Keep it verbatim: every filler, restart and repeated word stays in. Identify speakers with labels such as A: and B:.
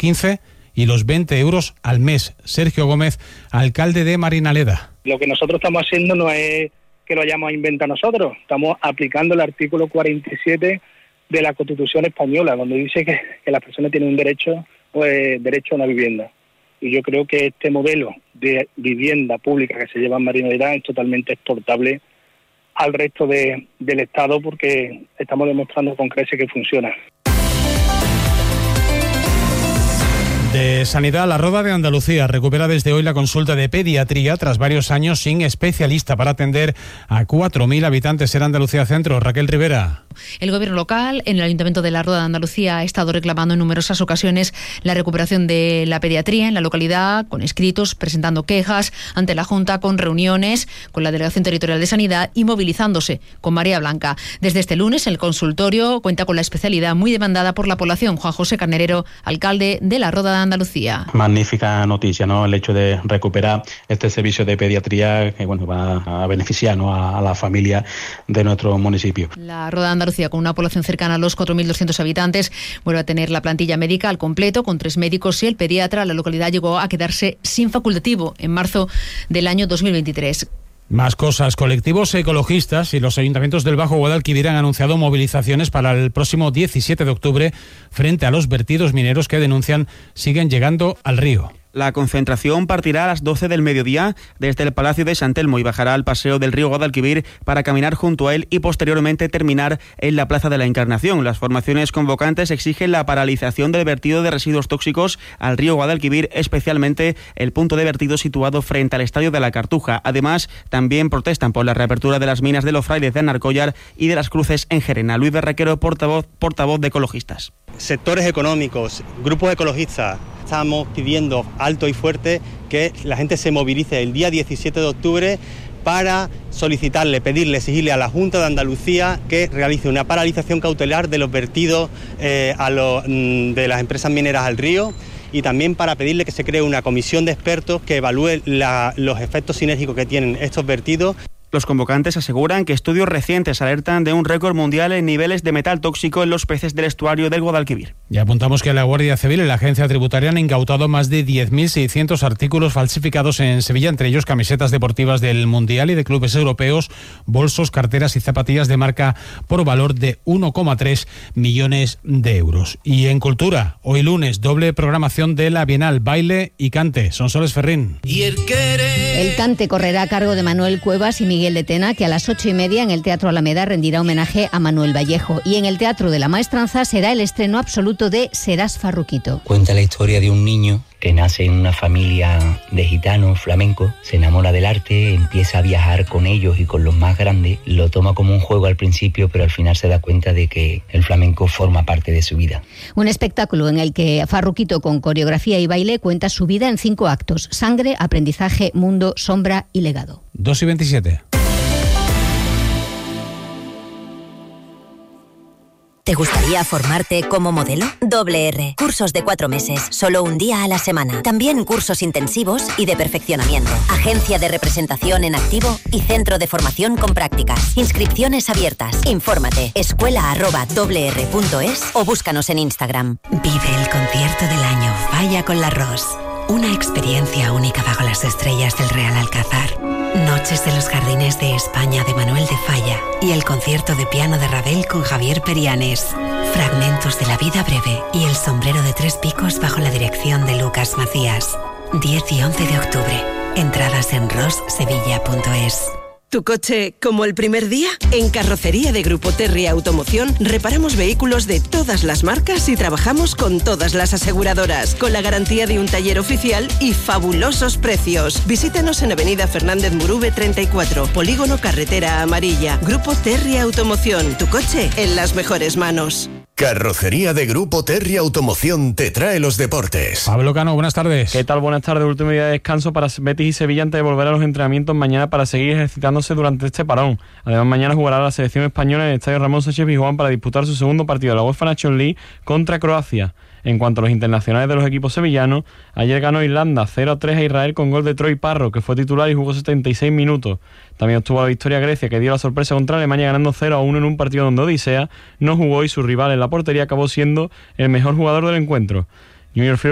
A: quince y los veinte euros al mes. Sergio Gómez, alcalde de Marinaleda.
B: Lo que nosotros estamos haciendo no es que lo hayamos inventado nosotros, estamos aplicando el artículo cuarenta y siete de la Constitución española, donde dice que, que las personas tienen un derecho, pues, derecho a una vivienda. Y yo creo que este modelo de vivienda pública que se lleva en Marinaleda es totalmente exportable al resto de, del Estado, porque estamos demostrando con creces que funciona.
A: De Sanidad, la Roda de Andalucía recupera desde hoy la consulta de pediatría tras varios años sin especialista para atender a cuatro mil habitantes en Andalucía Centro. Raquel Rivera.
C: El gobierno local, en el Ayuntamiento de la Roda de Andalucía, ha estado reclamando en numerosas ocasiones la recuperación de la pediatría en la localidad, con escritos, presentando quejas ante la Junta, con reuniones con la Delegación Territorial de Sanidad y movilizándose con Marea Blanca. Desde este lunes, el consultorio cuenta con la especialidad muy demandada por la población. Juan José Carnerero, alcalde de la Roda de Andalucía.
D: Magnífica noticia, ¿no? El hecho de recuperar este servicio de pediatría que, bueno, va a beneficiar, ¿no?, a, a la familia de nuestro municipio.
C: La Roda de Andalucía, con una población cercana a los cuatro mil doscientos habitantes, vuelve a tener la plantilla médica al completo, con tres médicos y el pediatra. La localidad llegó a quedarse sin facultativo en marzo del año dos mil veintitrés.
A: Más cosas. Colectivos ecologistas y los ayuntamientos del Bajo Guadalquivir han anunciado movilizaciones para el próximo diecisiete de octubre frente a los vertidos mineros que denuncian siguen llegando al río.
E: La concentración partirá a las doce del mediodía desde el Palacio de San Telmo y bajará al Paseo del Río Guadalquivir para caminar junto a él y posteriormente terminar en la Plaza de la Encarnación. Las formaciones convocantes exigen la paralización del vertido de residuos tóxicos al río Guadalquivir, especialmente el punto de vertido situado frente al Estadio de la Cartuja. Además, también protestan por la reapertura de las minas de los Frailes de Anarcollar y de las Cruces en Gerena. Luis Berraquero, portavoz, portavoz de ecologistas.
F: Sectores económicos, grupos ecologistas, estamos pidiendo alto y fuerte que la gente se movilice el día diecisiete de octubre para solicitarle, pedirle, exigirle a la Junta de Andalucía que realice una paralización cautelar de los vertidos eh, a los, de las empresas mineras al río, y también para pedirle que se cree una comisión de expertos que evalúe la, los efectos sinérgicos que tienen estos vertidos.
E: Los convocantes aseguran que estudios recientes alertan de un récord mundial en niveles de metal tóxico en los peces del estuario del Guadalquivir.
A: Y apuntamos que la Guardia Civil y la Agencia Tributaria han incautado más de diez mil seiscientos artículos falsificados en Sevilla, entre ellos camisetas deportivas del Mundial y de clubes europeos, bolsos, carteras y zapatillas de marca por valor de uno coma tres millones de euros. Y en Cultura, hoy lunes, doble programación de la Bienal, baile y cante. Sonsoles Ferrín.
G: Y el, el cante correrá a cargo de Manuel Cuevas y Miguel de Tena, que a las ocho y media en el Teatro Alameda rendirá homenaje a Manuel Vallejo, y en el Teatro de la Maestranza será el estreno absoluto de Serás Farruquito.
H: Cuenta la historia de un niño que nace en una familia de gitanos flamencos, se enamora del arte, empieza a viajar con ellos y con los más grandes, lo toma como un juego al principio, pero al final se da cuenta de que el flamenco forma parte de su vida.
G: Un espectáculo en el que Farruquito, con coreografía y baile, cuenta su vida en cinco actos: sangre, aprendizaje, mundo, sombra y legado.
A: dos y veintisiete.
I: ¿Te gustaría formarte como modelo? Doble R. Cursos de cuatro meses, solo un día a la semana. También cursos intensivos y de perfeccionamiento. Agencia de representación en activo y centro de formación con prácticas. Inscripciones abiertas. Infórmate. Escuela arroba doble r punto es o búscanos en Instagram.
J: Vive el concierto del año Falla con la Ros. Una experiencia única bajo las estrellas del Real Alcázar. Noches de los Jardines de España de Manuel de Falla y el concierto de piano de Ravel con Javier Perianes. Fragmentos de la vida breve y el sombrero de tres picos bajo la dirección de Lucas Macías. diez y once de octubre. Entradas en ros sevilla punto es.
K: ¿Tu coche como el primer día? En Carrocería de Grupo Terry Automoción reparamos vehículos de todas las marcas y trabajamos con todas las aseguradoras, con la garantía de un taller oficial y fabulosos precios. Visítanos en Avenida Fernández Murube treinta y cuatro, Polígono Carretera Amarilla. Grupo Terry Automoción, tu coche en las mejores manos.
L: Carrocería de Grupo Terry Automoción te trae los deportes.
A: Pablo Cano, buenas tardes.
M: ¿Qué tal? Buenas tardes. Último día de descanso para Betis y Sevilla antes de volver a los entrenamientos mañana para seguir ejercitándose durante este parón. Además, mañana jugará la selección española en el Estadio Ramón Sánchez Pizjuán para disputar su segundo partido de la UEFA Nations League contra Croacia. En cuanto a los internacionales de los equipos sevillanos, ayer ganó Irlanda cero a tres a Israel con gol de Troy Parro, que fue titular y jugó setenta y seis minutos. También obtuvo la victoria Grecia, que dio la sorpresa contra Alemania ganando cero a uno en un partido donde Odisea no jugó y su rival en la portería acabó siendo el mejor jugador del encuentro. Junior